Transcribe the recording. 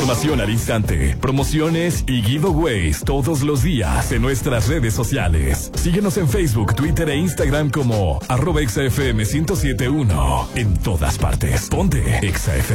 Información al instante, promociones y giveaways todos los días en nuestras redes sociales. Síguenos en Facebook, Twitter e Instagram como @ExaFM 1071. En todas partes. Ponte Exa FM.